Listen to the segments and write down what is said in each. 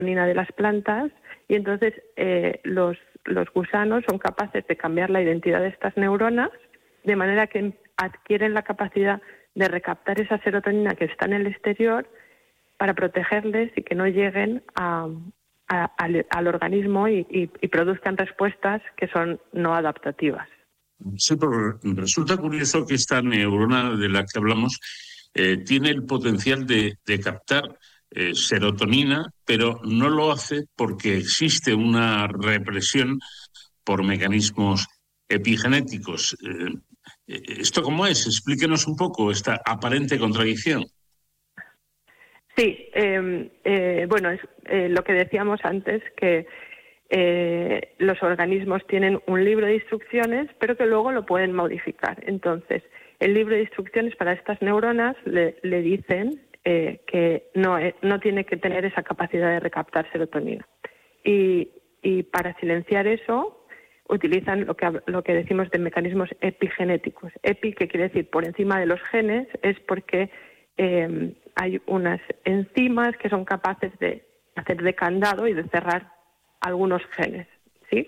serotonina de las plantas y entonces los gusanos son capaces de cambiar la identidad de estas neuronas de manera que adquieren la capacidad de recaptar esa serotonina que está en el exterior para protegerles y que no lleguen al organismo y produzcan respuestas que son no adaptativas. Sí, pero resulta curioso que esta neurona de la que hablamos tiene el potencial de captar serotonina, pero no lo hace porque existe una represión por mecanismos epigenéticos. ¿Esto cómo es? Explíquenos un poco esta aparente contradicción. Sí, bueno, es lo que decíamos antes, que los organismos tienen un libro de instrucciones, pero que luego lo pueden modificar. Entonces, el libro de instrucciones para estas neuronas le dicen que no tiene que tener esa capacidad de recaptar serotonina. Y para silenciar eso, utilizan lo que decimos de mecanismos epigenéticos. Epi, que quiere decir por encima de los genes, es porque hay unas enzimas que son capaces de hacer de candado y de cerrar algunos genes, ¿sí?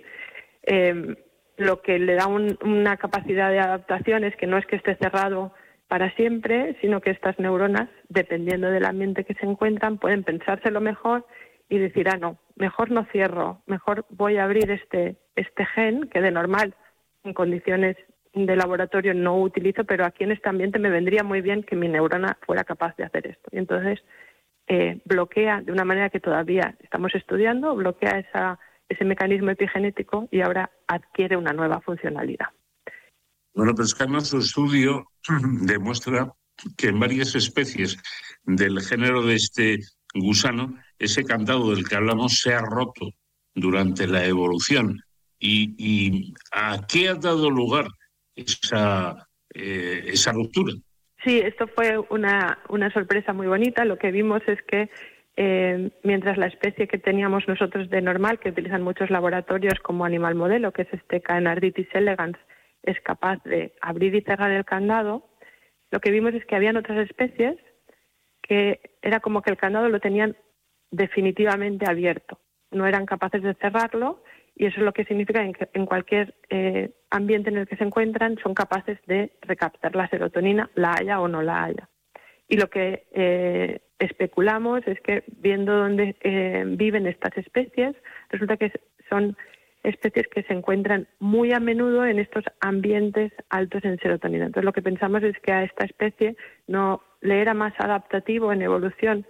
Lo que le da una capacidad de adaptación es que no es que esté cerrado para siempre, sino que estas neuronas, dependiendo del ambiente que se encuentran, pueden pensárselo mejor y decir, no, mejor no cierro, mejor voy a abrir este gen que de normal en condiciones de laboratorio no utilizo, pero aquí en este ambiente me vendría muy bien que mi neurona fuera capaz de hacer esto. Y entonces bloquea de una manera que todavía estamos estudiando, bloquea ese mecanismo epigenético y ahora adquiere una nueva funcionalidad. Bueno, pues Carmen, su estudio demuestra que en varias especies del género de este gusano, ese candado del que hablamos se ha roto durante la evolución. ¿Y a qué ha dado lugar esa ruptura? Sí, esto fue una sorpresa muy bonita. Lo que vimos es que mientras la especie que teníamos nosotros de normal, que utilizan muchos laboratorios como animal modelo, que es este Caenaridis elegans, es capaz de abrir y cerrar el candado, lo que vimos es que habían otras especies que era como que el candado lo tenían definitivamente abierto, no eran capaces de cerrarlo, y eso es lo que significa que en cualquier ambiente en el que se encuentran son capaces de recaptar la serotonina, la haya o no la haya. Y lo que especulamos es que viendo dónde viven estas especies, resulta que son especies que se encuentran muy a menudo en estos ambientes altos en serotonina. Entonces lo que pensamos es que a esta especie no le era más adaptativo en evolución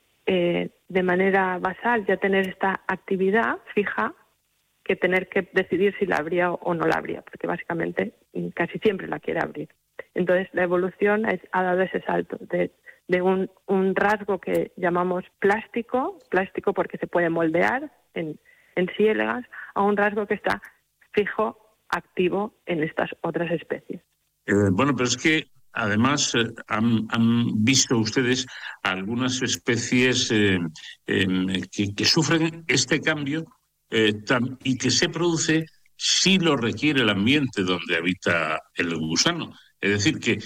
de manera basal ya tener esta actividad fija que tener que decidir si la abría o no la abría, porque básicamente casi siempre la quiere abrir. Entonces la evolución ha dado ese salto de un rasgo que llamamos plástico porque se puede moldear en C. elegans, a un rasgo que está fijo, activo en estas otras especies. Bueno, pero es que además han visto ustedes algunas especies que sufren este cambio y que se produce si lo requiere el ambiente donde habita el gusano. Es decir, que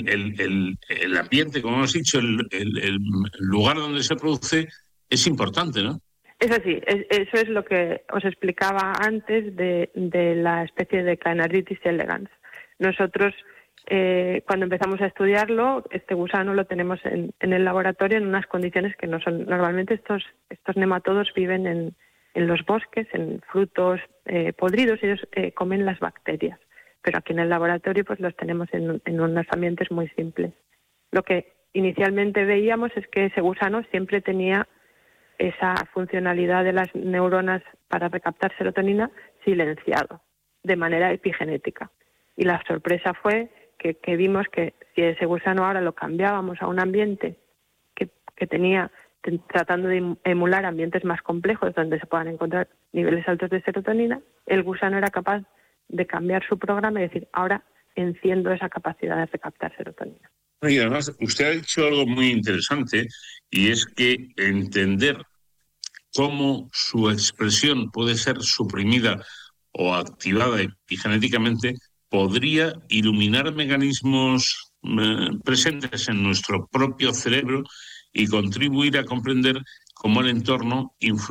el ambiente, como hemos dicho, el lugar donde se produce es importante, ¿no? Es así, eso es lo que os explicaba antes de la especie de Caenaridis elegans. Nosotros, cuando empezamos a estudiarlo, este gusano lo tenemos en el laboratorio en unas condiciones que no son. Normalmente estos nematodos viven en los bosques, en frutos podridos, ellos comen las bacterias. Pero aquí en el laboratorio pues los tenemos en unos ambientes muy simples. Lo que inicialmente veíamos es que ese gusano siempre tenía esa funcionalidad de las neuronas para recaptar serotonina silenciado, de manera epigenética. Y la sorpresa fue que vimos que si ese gusano ahora lo cambiábamos a un ambiente que tenía, tratando de emular ambientes más complejos donde se puedan encontrar niveles altos de serotonina, el gusano era capaz de cambiar su programa y decir, ahora enciendo esa capacidad de recaptar serotonina. Y además, usted ha dicho algo muy interesante, y es que entender cómo su expresión puede ser suprimida o activada epigenéticamente podría iluminar mecanismos presentes en nuestro propio cerebro y contribuir a comprender cómo el entorno influye